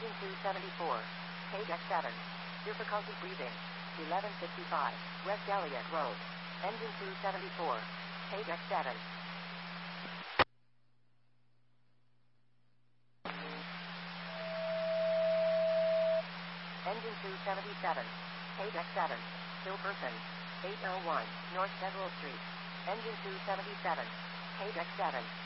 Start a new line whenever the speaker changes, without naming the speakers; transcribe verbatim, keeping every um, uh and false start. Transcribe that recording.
Engine two seventy-four. Page X seven. Difficulty breathing. eleven fifty-five. West Elliott Road. Engine two seventy-four. Page X seven. Engine two seventy-seven. Page X seven. Hillperson. eight oh one. North Federal Street. Engine two seventy-seven. Page X seven.